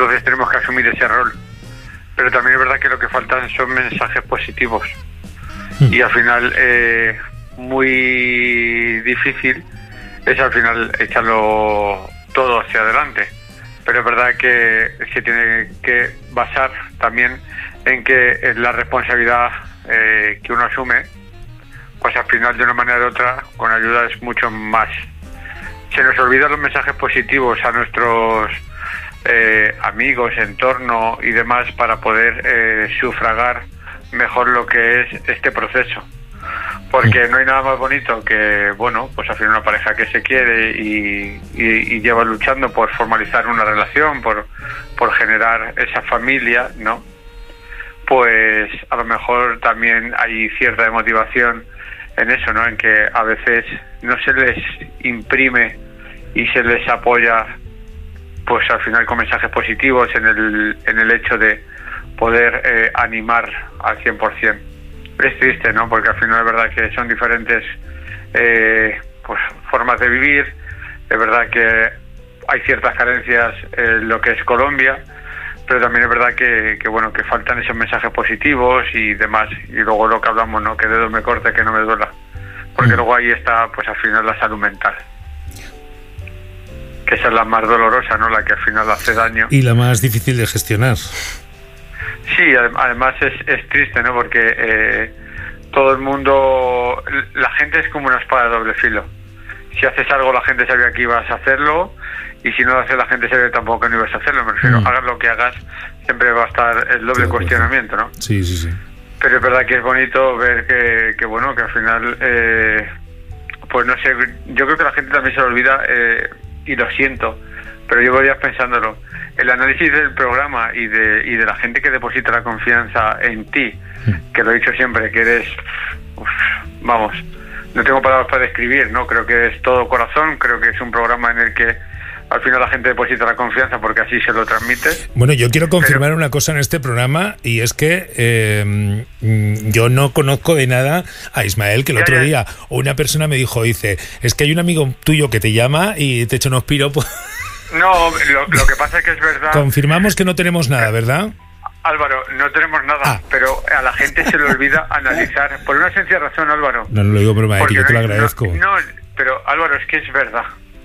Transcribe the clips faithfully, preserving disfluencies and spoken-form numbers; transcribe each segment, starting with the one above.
entonces tenemos que asumir ese rol. Pero también es verdad que lo que faltan son mensajes positivos. Mm. Y al final, eh, muy difícil es al final echarlo todo hacia adelante. Pero es verdad que se tiene que basar también en que la responsabilidad eh, que uno asume, pues al final de una manera u otra, con ayuda es mucho más. Se nos olvidan los mensajes positivos a nuestros eh, amigos, entorno y demás para poder eh, sufragar mejor lo que es este proceso. Porque no hay nada más bonito que, bueno, pues al final una pareja que se quiere y, y, y lleva luchando por formalizar una relación, por, por generar esa familia, ¿no? Pues a lo mejor también hay cierta motivación en eso, ¿no? En que a veces no se les imprime y se les apoya, pues al final con mensajes positivos en el, en el hecho de poder eh, animar al cien por ciento. Es triste, ¿no? Porque al final es verdad que son diferentes eh, pues formas de vivir. Es verdad que hay ciertas carencias en lo que es Colombia, pero también es verdad que, que bueno, que faltan esos mensajes positivos y demás. Y luego lo que hablamos, ¿no? Que dedo me corte, que no me duela. Porque mm. luego ahí está, pues al final, la salud mental. Que esa es la más dolorosa, ¿no? La que al final hace daño. Y la más difícil de gestionar. Sí, además es, es triste, ¿no? Porque eh, todo el mundo, la gente es como una espada de doble filo. Si haces algo, la gente sabía que ibas a hacerlo, y si no lo haces, la gente sabía tampoco que no ibas a hacerlo. Me refiero, mm. hagas lo que hagas, siempre va a estar el doble sí, cuestionamiento, ¿no? Sí, sí, sí. Pero es verdad que es bonito ver que, que bueno, que al final, eh, pues no sé, yo creo que la gente también se lo olvida, eh, y lo siento, pero llevo días pensándolo. El análisis del programa y de y de la gente que deposita la confianza en ti, que lo he dicho siempre, que eres, uf, vamos, no tengo palabras para describir, ¿no? Creo que es todo corazón, creo que es un programa en el que al final la gente deposita la confianza porque así se lo transmite. Bueno, yo quiero confirmar Pero... una cosa en este programa, y es que eh, yo no conozco de nada a Ismael, que el ya, otro ya. día una persona me dijo, dice, es que hay un amigo tuyo que te llama y te echa unos piropos. No, lo, lo que pasa es que es verdad. Confirmamos que no tenemos nada, ¿verdad? Álvaro, no tenemos nada, ah. pero a la gente se le olvida analizar. Por una sencilla razón, Álvaro. No, no lo digo broma, que yo te lo agradezco. No, no, pero Álvaro, es que es verdad.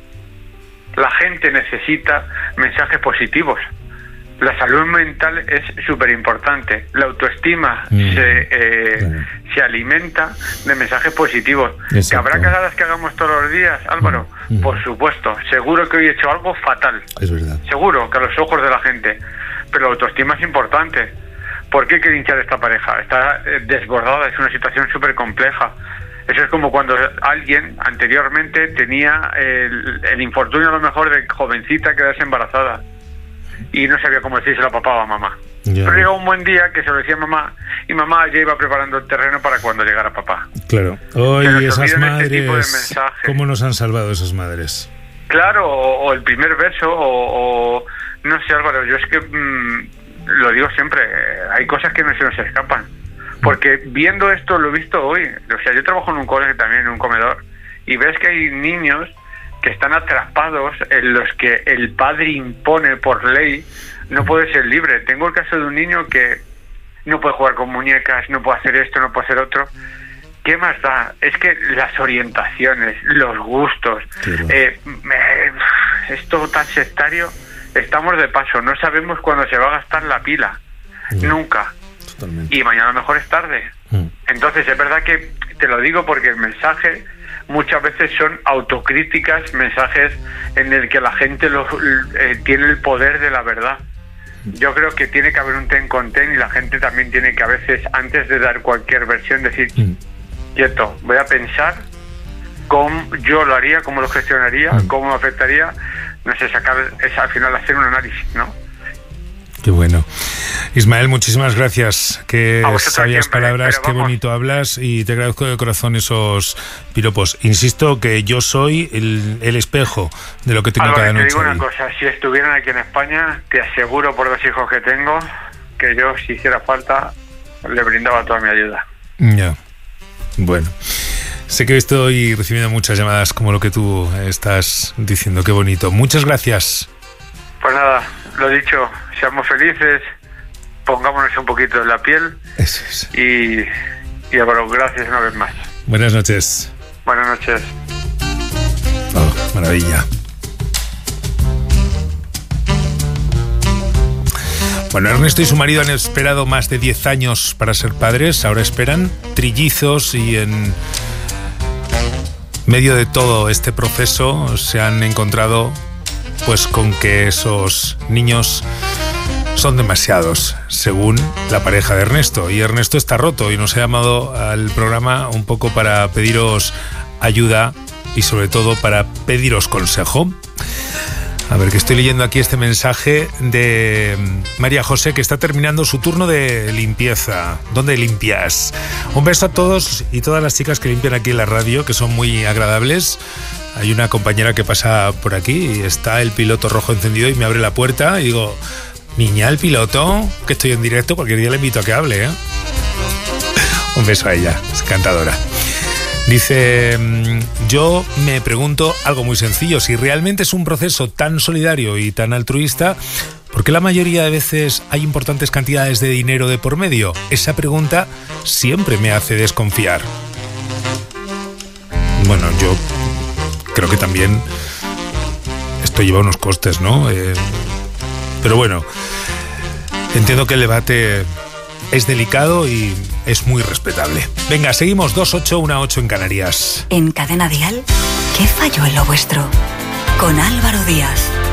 La gente necesita mensajes positivos. La salud mental es súper importante. La autoestima mm. se, eh, claro. se alimenta de mensajes positivos. Exacto. ¿Que habrá cagadas que hagamos todos los días, Álvaro? Mm. Por supuesto. Seguro que hoy he hecho algo fatal. Es verdad. Seguro que a los ojos de la gente. Pero la autoestima es importante. ¿Por qué quiere hinchar esta pareja? Está eh, desbordada, es una situación súper compleja. Eso es como cuando alguien anteriormente tenía el, el infortunio a lo mejor de jovencita quedarse embarazada y no sabía cómo decírselo a papá o a mamá. Ya. Pero llegó un buen día que se lo decía a mamá, y mamá ya iba preparando el terreno para cuando llegara papá. Claro. Hoy esas madres, este tipo de ¿cómo nos han salvado esas madres? Claro, o, o el primer verso, o, o no sé, Álvaro, yo es que mmm, lo digo siempre, hay cosas que no se nos escapan. Porque viendo esto, lo he visto hoy, o sea, yo trabajo en un colegio también, en un comedor, y ves que hay niños que están atrapados en los que el padre impone por ley, no puede ser libre. Tengo el caso de un niño que no puede jugar con muñecas, no puede hacer esto, no puede hacer otro. ¿Qué más da? Es que las orientaciones, los gustos, eh, eh, es todo tan sectario, estamos de paso, no sabemos cuándo se va a gastar la pila, no. nunca. Totalmente. Y mañana a lo mejor es tarde. Mm. Entonces es verdad que te lo digo porque el mensaje muchas veces son autocríticas, mensajes en el que la gente lo, eh, tiene el poder de la verdad. Yo creo que tiene que haber un ten con ten, y la gente también tiene que a veces, antes de dar cualquier versión, decir, mm. quieto, voy a pensar cómo yo lo haría, cómo lo gestionaría, mm. cómo me afectaría, no sé, sacar, es al final hacer un análisis, ¿no? Qué bueno. Ismael, muchísimas gracias. Qué sabias siempre, palabras, qué bonito hablas, y te agradezco de corazón esos piropos. Insisto que yo soy el, el espejo de lo que tengo Álvaro, cada noche. Te digo ahí. una cosa, si estuvieran aquí en España, te aseguro por dos hijos que tengo, que yo, si hiciera falta, le brindaba toda mi ayuda. Ya. Bueno. Sé que estoy recibiendo muchas llamadas como lo que tú estás diciendo. Qué bonito. Muchas gracias. Pues nada. lo dicho, seamos felices, pongámonos un poquito en la piel. Eso es. Y, y bueno, gracias una vez más. Buenas noches. Buenas noches. Oh, maravilla. Bueno, Ernesto y su marido han esperado más de diez años para ser padres. Ahora esperan trillizos y en medio de todo este proceso se han encontrado pues con que esos niños son demasiados, según la pareja de Ernesto. Y Ernesto está roto y nos ha llamado al programa un poco para pediros ayuda y sobre todo para pediros consejo. A ver, que estoy leyendo aquí este mensaje de María José, que está terminando su turno de limpieza. ¿Dónde limpias? Un beso a todos y todas las chicas que limpian aquí en la radio, que son muy agradables. Hay una compañera que pasa por aquí y está el piloto rojo encendido y me abre la puerta y digo, niña, el piloto, que estoy en directo, cualquier día le invito a que hable, ¿eh? Un beso a ella, es encantadora. Dice, yo me pregunto algo muy sencillo, si realmente es un proceso tan solidario y tan altruista, ¿por qué la mayoría de veces hay importantes cantidades de dinero de por medio? Esa pregunta siempre me hace desconfiar. Bueno, yo creo que también esto lleva unos costes, ¿no? Eh, pero bueno, entiendo que el debate es delicado y es muy respetable. Venga, seguimos. Dos ocho, una ocho en Canarias. En Cadena Dial, ¿qué falló en lo vuestro? Con Álvaro Díaz.